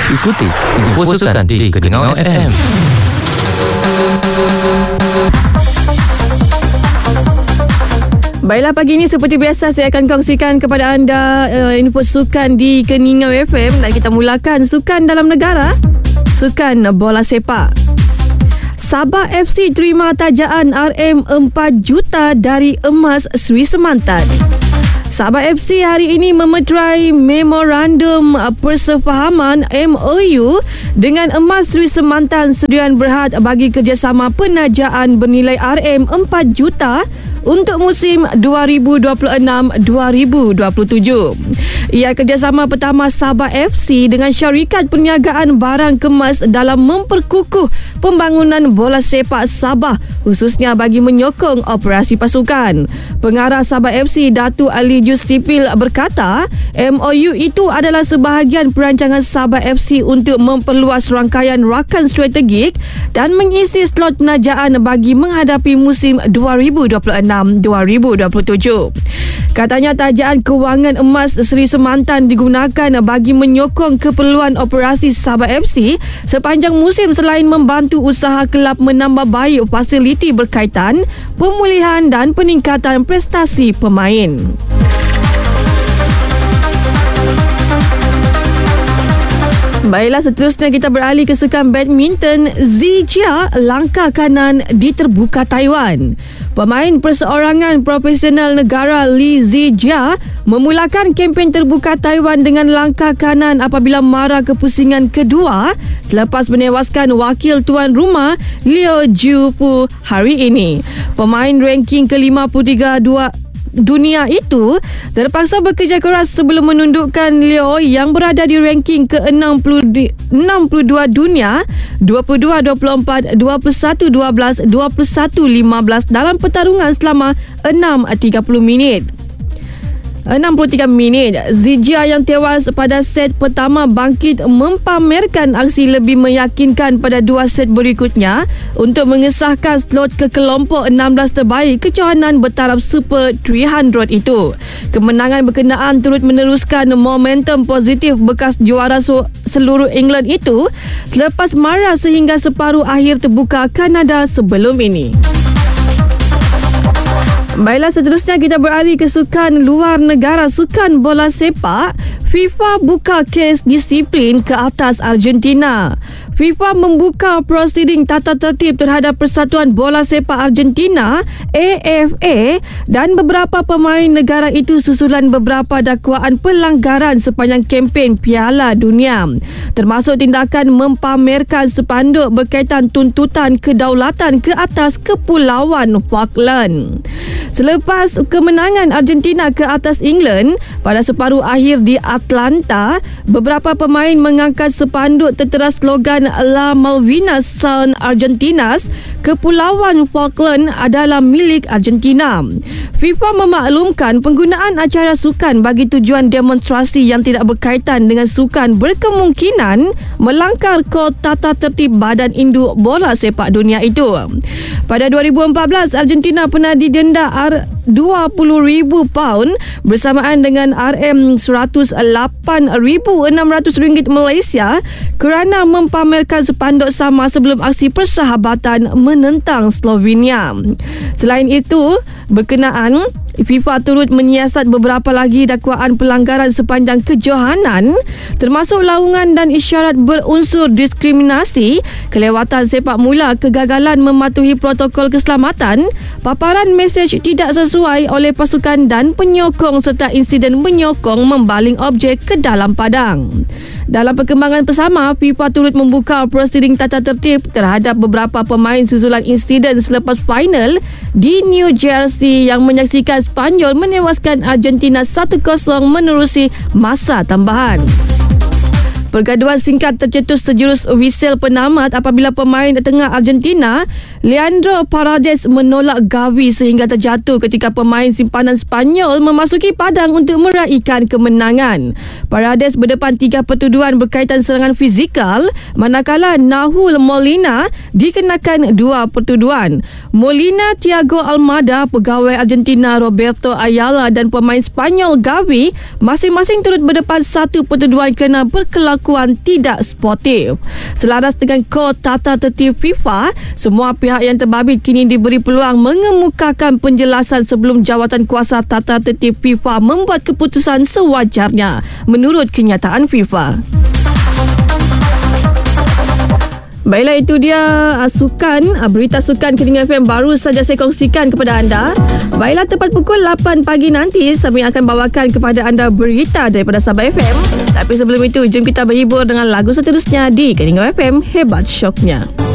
Ikuti info sukan di Keningau FM. Baiklah, pagi ini seperti biasa saya akan kongsikan kepada anda info sukan di Keningau FM. Dan kita mulakan sukan dalam negara, sukan bola sepak. Sabah FC terima tajaan RM4 juta dari Emas Sri Semantan. Sabah FC hari ini memeterai Memorandum Persefahaman MOU dengan Emas Sri Semantan Sudian Berhad bagi kerjasama penajaan bernilai RM4 juta untuk musim 2026-2027. Ia kerjasama pertama Sabah FC dengan syarikat perniagaan barang kemas dalam memperkukuh pembangunan bola sepak Sabah, khususnya bagi menyokong operasi pasukan. Pengarah Sabah FC Datuk Ali Jusripil berkata, MOU itu adalah sebahagian perancangan Sabah FC untuk memperluas rangkaian rakan strategik dan mengisi slot penajaan bagi menghadapi musim 2026-2027. Katanya tajaan kewangan Emas Sri Semantan digunakan bagi menyokong keperluan operasi Sabah FC sepanjang musim selain membantu usaha kelab menambah baik fasiliti berkaitan pemulihan dan peningkatan prestasi pemain. Baiklah, seterusnya kita beralih ke sukan badminton. Zijia langkah kanan di terbuka Taiwan. Pemain perseorangan profesional negara Li Zijia memulakan kempen terbuka Taiwan dengan langkah kanan apabila mara kepusingan kedua selepas menewaskan wakil tuan rumah Liu Jiufu hari ini. Pemain ranking ke-53 dunia itu terpaksa bekerja keras sebelum menundukkan Liu yang berada di ranking ke-62 dunia 22-24, 21-12, 21-15 dalam pertarungan selama 63 minit. Zijia yang tewas pada set pertama bangkit mempamerkan aksi lebih meyakinkan pada dua set berikutnya untuk mengesahkan slot ke kelompok 16 terbaik kejohanan bertaraf Super 300 itu. Kemenangan berkenaan turut meneruskan momentum positif bekas juara seluruh England itu selepas marah sehingga separuh akhir terbuka Kanada sebelum ini. Baiklah, seterusnya kita beralih ke sukan luar negara, sukan bola sepak. FIFA buka kes disiplin ke atas Argentina. FIFA membuka prosiding tata tertib terhadap Persatuan Bola Sepak Argentina AFA dan beberapa pemain negara itu susulan beberapa dakwaan pelanggaran sepanjang kempen Piala Dunia, termasuk tindakan mempamerkan spanduk berkaitan tuntutan kedaulatan ke atas Kepulauan Falkland. Selepas kemenangan Argentina ke atas England pada separuh akhir di Atlanta, beberapa pemain mengangkat spanduk tertera slogan La Malvinas son Argentinas, Kepulauan Falkland adalah milik Argentina. FIFA memaklumkan penggunaan acara sukan bagi tujuan demonstrasi yang tidak berkaitan dengan sukan berkemungkinan melanggar kod tata tertib Badan Induk Bola Sepak Dunia itu. Pada 2014, Argentina pernah didenda £20,000 bersamaan dengan RM108,600 Malaysia kerana mempamerkan spanduk sama sebelum aksi persahabatan menentang Slovenia. Selain itu, berkenaan FIFA turut menyiasat beberapa lagi dakwaan pelanggaran sepanjang kejohanan, termasuk laungan dan isyarat berunsur diskriminasi, kelewatan sepak mula, kegagalan mematuhi protokol keselamatan, paparan mesej tidak sesuai oleh pasukan dan penyokong serta insiden menyokong membaling objek ke dalam padang. Dalam perkembangan bersama, FIFA turut membuka prosiding tata tertib terhadap beberapa pemain susulan insiden selepas final di New Jersey yang menyaksikan Spanyol menewaskan Argentina 1-0 menerusi masa tambahan. Pergaduhan singkat tercetus sejurus whistle penamat apabila pemain tengah Argentina Leandro Paredes menolak gawi sehingga terjatuh ketika pemain simpanan Spanyol memasuki padang untuk meraihkan kemenangan. Paredes berdepan 3 pertuduhan berkaitan serangan fizikal, manakala Nahuel Molina dikenakan 2 pertuduhan. Molina, Thiago Almada, pegawai Argentina Roberto Ayala dan pemain Spanyol Gavi masing-masing turut berdepan 1 pertuduhan kerana berkelakuan kelakuan tidak sportif. Selaras dengan kod tata tertib FIFA, semua pihak yang terbabit kini diberi peluang mengemukakan penjelasan sebelum jawatan kuasa tata tertib FIFA membuat keputusan sewajarnya menurut kenyataan FIFA. Baiklah, itu dia berita sukan Kedengar FM baru saja saya kongsikan kepada anda. Baiklah, tepat pukul 8 pagi nanti kami akan bawakan kepada anda berita daripada Sabah FM. Tapi sebelum itu, jom kita berhibur dengan lagu seterusnya di Kedengar FM Hebat Syoknya.